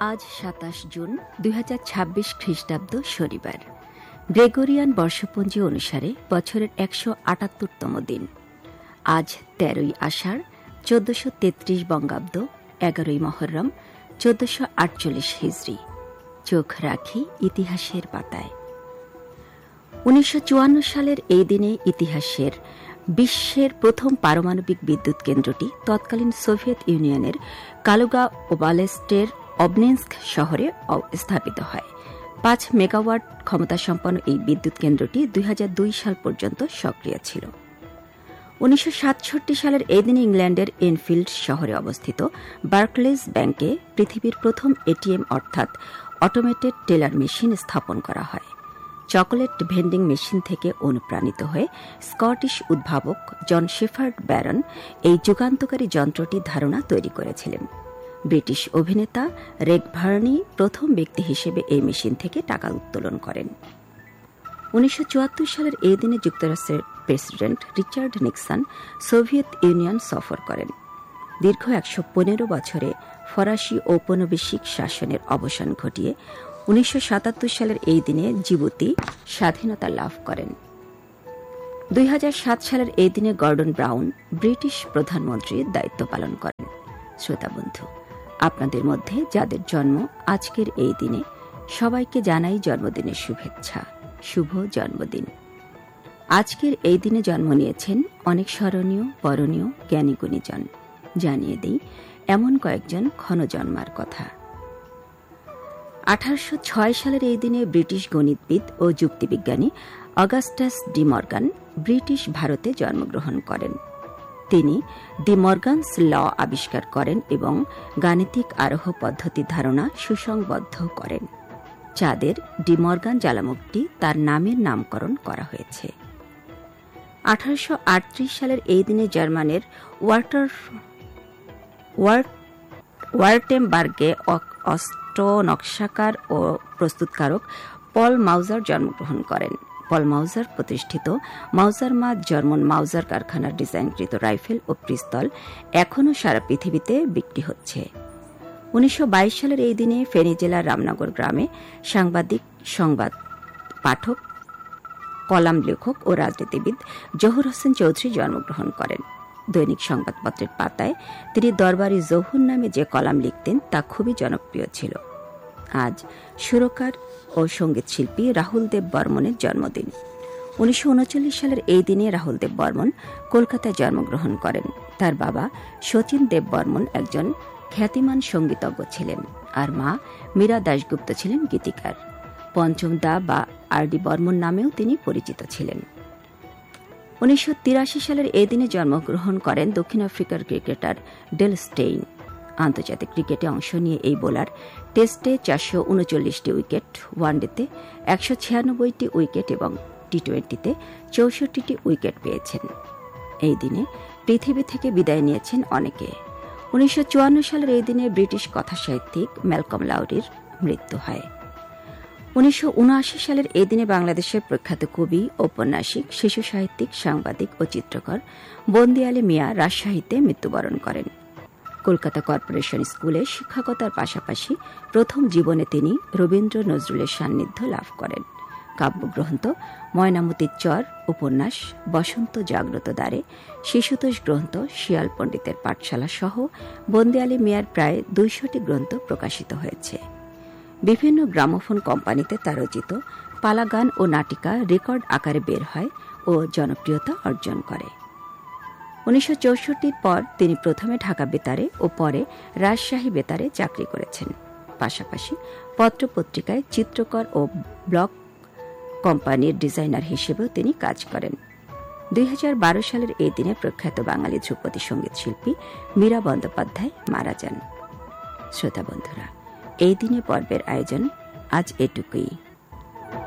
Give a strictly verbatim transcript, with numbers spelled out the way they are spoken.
আজ সাতাশ জুন দুই হাজার ছাব্বিশ খ্রিস্টাব্দ শনিবার। গ্রেগরিয়ান বর্ষপঞ্জি অনুসারে বছরের একশো আটাত্তরতম দিন। আজ তেরোই আষাঢ় চোদ্দশো তেত্রিশ বঙ্গাব্দ, এগারোই মহরম চোদ্দশো আটচল্লিশ হিজড়ি। চোখ রাখি ইতিহাসের পাতায়। উনিশশো চুয়ান্ন সালের এই দিনে ইতিহাসের বিশ্বের প্রথম পারমাণবিক বিদ্যুৎ কেন্দ্রটি তৎকালীন সোভিয়েত ইউনিয়নের কালুগা ওবালেস্টের অবনিন্স্ক শহরে স্থাপিত হয়। পাঁচ মেগাওয়াট ক্ষমতাসম্পন্ন এই বিদ্যুৎ কেন্দ্রটি দুই হাজার দুই সাল পর্যন্ত সক্রিয় ছিল। উনিশশো সাতষট্টি সালের এই দিনে ইংল্যান্ডের এনফিল্ড শহরে অবস্থিত বার্কলেজ ব্যাংকে পৃথিবীর প্রথম এটিএম অর্থাৎ অটোমেটেড টেলার মেশিন স্থাপন করা হয়। চকোলেট ভেন্ডিং মেশিন থেকে অনুপ্রাণিত হয়ে স্কটিশ উদ্ভাবক জন শেফার্ড ব্যারন এই যুগান্তকারী যন্ত্রটির ধারণা তৈরি করেছিলেন। ব্রিটিশ অভিনেতা রেগ ভার্নি প্রথম ব্যক্তি হিসেবে এই মেশিন থেকে টাকা উত্তোলন করেন। উনিশশো চুয়াত্তর সালের এই দিনে যুক্তরাষ্ট্রের president Richard Nixon Soviet union সফর করেন। দীর্ঘ একশো পনেরো বছরে ফরাসি ঔপনিবেশিক শাসনের অবসান ঘটিয়ে উনিশশো সাতাত্তর সালের এই দিনে জিবুতি স্বাধীনতা লাভ করেন। দুই হাজার সাত সালের এই দিনে গর্ডন ব্রাউন ব্রিটিশ প্রধানমন্ত্রীর দায়িত্ব পালন করেন। শ্রোতা বন্ধু, আপনাদের মধ্যে যাদের জন্ম আজকের এই দিনে, সবাইকে জানাই জন্মদিনের শুভেচ্ছা। শুভ জন্মদিন। আজকের এই দিনে জন্ম নিয়েছেন অনেক স্মরণীয় বরণীয় জ্ঞানী গুণীজন। জানিয়ে দিই এমন কয়েকজন ক্ষণজন্মার কথা। আঠারোশো ছয় সালের এই দিনে ব্রিটিশ গণিতবিদ ও যুক্তিবিজ্ঞানী অগাস্টাস ডি মর্গান ব্রিটিশ ভারতে জন্মগ্রহণ করেন। তিনি ডি মর্গানস ল আবিষ্কার করেন এবং গাণিতিক আরোহ পদ্ধতির ধারণা সুসংবদ্ধ করেন। চাঁদের ডি মর্গান জ্বালামুখটি তার নামের নামকরণ করা হয়েছে। আঠারোশো আটত্রিশ সালের এই দিনে জার্মানের ওয়ার্টার ওয়ার্টেমবার্গে অস্ট্রো নকশাকার ও প্রস্তুতকারক পল মাউজার জন্মগ্রহণ করেন। পল মাউজার প্রতিষ্ঠিত মাউজারমা জার্মান মাউজার কারখানার ডিজাইনকৃত রাইফেল ও পিস্তল এখনও সারা পৃথিবীতে বিক্রি হচ্ছে। উনিশশো বাইশ সালের এই দিনে ফেনী জেলার রামনগর গ্রামে সাংবাদিক, সংবাদ পাঠক, কলাম লেখক ও রাজনীতিবিদ জহুর হোসেন চৌধুরী জন্মগ্রহণ করেন। দৈনিক সংবাদপত্রের পাতায় তিনি দরবারি জহুর নামে যে কলাম লিখতেন তা খুবই জনপ্রিয় ছিল। আজ সুরকার ও সঙ্গীত শিল্পী রাহুল দেব বর্মনের জন্মদিন। উনিশশো উনচল্লিশ সালের এই দিনে রাহুল দেব বর্মন কলকাতায় জন্মগ্রহণ করেন। তার বাবা শচীন দেব বর্মন একজন খ্যাতিমান সঙ্গীতজ্ঞ ছিলেন, আর মা মীরা দাশগুপ্ত ছিলেন গীতিকার। পঞ্চম দা বা আর ডি বর্মন নামেও তিনি পরিচিত ছিলেন। উনিশশো তিরাশি সালের এই দিনে জন্মগ্রহণ করেন দক্ষিণ আফ্রিকার ক্রিকেটার ডেল স্টেইন। আন্তর্জাতিক ক্রিকেটে অংশ নিয়ে এই বোলার টেস্টে চারশো উনচল্লিশটি উইকেট, ওয়ানডেতে একশো ছিয়ানব্বইটি উইকেট এবং টি টোয়েন্টিতে চৌষট্টিটি উইকেট পেয়েছেন। এই দিনে পৃথিবী থেকে বিদায় নিয়েছেন অনেকে। উনিশশো চুয়ান্ন সালের এই দিনে ব্রিটিশ কথাসাহিত্যিক ম্যালকম লাউরির মৃত্যু হয়। উনিশশো উনআশি সালের এই দিনে বাংলাদেশের প্রখ্যাত কবি, ঔপন্যাসিক, শিশু সাহিত্যিক, সাংবাদিক ও চিত্রকর বন্দি আলী মিয়া রাজশাহীতে মৃত্যুবরণ করেন। কলকাতা কর্পোরেশন স্কুলে শিক্ষকতার পাশাপাশি প্রথম জীবনে তিনি রবীন্দ্র নজরুলের সান্নিধ্য লাভ করেন। কাব্যগ্রন্থ ময়নামতির চর, উপন্যাস বসন্ত জাগ্রত দ্বারে, শিশুতোষ গ্রন্থ শিয়াল পণ্ডিতের পাঠশালা সহ বন্দি আলী মিয়ার প্রায় দুইশটি গ্রন্থ প্রকাশিত হয়েছে। বিভিন্ন গ্রামোফোন কোম্পানিতে তার রচিত পালা গান ও নাটিকা রেকর্ড আকারে বের হয় ও জনপ্রিয়তা অর্জন করে। উনিশশো চৌষট্টির পর তিনি প্রথমে ঢাকা বেতারে ও পরে রাজশাহী বেতারে চাকরি করেছেন। পাশাপাশি পত্রপত্রিকায় চিত্রকর ও ব্লক কোম্পানির ডিজাইনার হিসেবেও তিনি কাজ করেন। দুই হাজার বারো সালের এই দিনে প্রখ্যাত বাঙালি ধ্রুপদী সঙ্গীত শিল্পী মীরা বন্দ্যোপাধ্যায় মারা যান। শ্রোতা বন্ধুরা, এই দিনে পর্বের আয়োজন আজ এটুকুই।